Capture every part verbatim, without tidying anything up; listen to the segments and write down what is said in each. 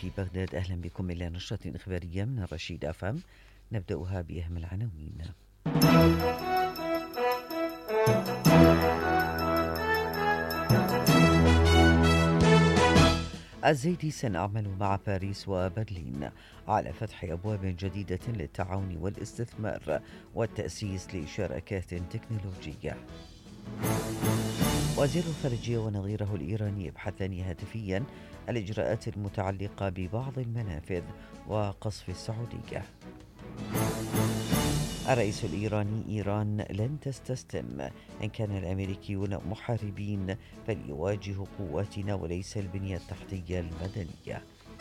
في بغداد. أهلا بكم إلى نشرة إخبارية من الرشيد أفهم. نبدأها بأهم العناوين. الزيدي: سنعمل مع باريس وبرلين على فتح أبواب جديدة للتعاون والاستثمار والتأسيس لشراكات تكنولوجية. وزير الخارجية ونظيره الإيراني يبحثان هاتفيا الإجراءات المتعلقة ببعض المنافذ وقصف السعودية. الرئيس الإيراني: إيران لن تستسلم، إن كان الأمريكيون محاربين فليواجهوا قواتنا وليس البنية التحتية المدنية.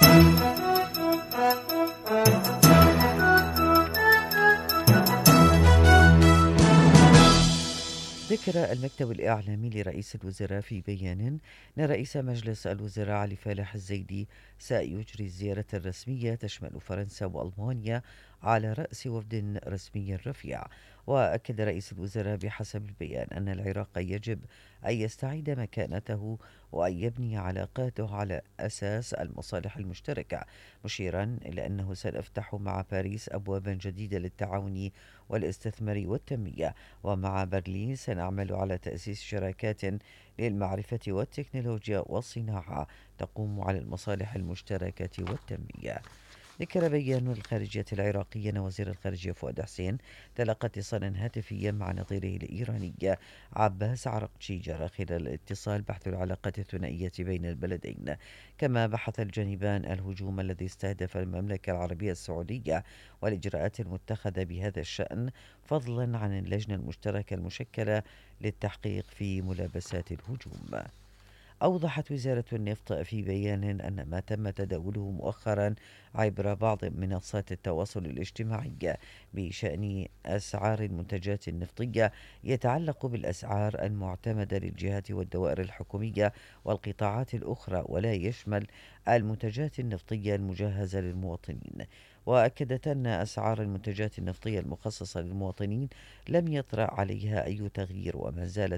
ذكر المكتب الإعلامي لرئيس الوزراء في بيان أن رئيس مجلس الوزراء علي فالح الزيدي سيجري الزيارة الرسمية تشمل فرنسا وألمانيا على رأس وفد رسمي رفيع. وأكد رئيس الوزراء بحسب البيان أن العراق يجب أن يستعيد مكانته وأن يبني علاقاته على أساس المصالح المشتركة، مشيرا إلى أنه سنفتح مع باريس أبوابا جديدة للتعاون والاستثمار والتنمية، ومع برلين سنعمل على تأسيس شراكات للمعرفة والتكنولوجيا والصناعة تقوم على المصالح المشتركة والتنمية. ذكر بيان الخارجية العراقي أن وزير الخارجية فؤاد حسين تلقى اتصالا هاتفيا مع نظيره الإيراني عباس عرقچي جرى خلال الاتصال بحث العلاقات الثنائية بين البلدين. كما بحث الجانبان الهجوم الذي استهدف المملكة العربية السعودية والإجراءات المتخذة بهذا الشأن، فضلا عن اللجنة المشتركة المشكلة للتحقيق في ملابسات الهجوم. أوضحت وزارة النفط في بيان أن ما تم تداوله مؤخرا عبر بعض منصات التواصل الاجتماعي بشأن أسعار المنتجات النفطية يتعلق بالأسعار المعتمدة للجهات والدوائر الحكومية والقطاعات الأخرى، ولا يشمل المنتجات النفطية المجهزة للمواطنين. وأكدت أن أسعار المنتجات النفطية المخصصة للمواطنين لم يطرأ عليها أي تغيير، وما زالت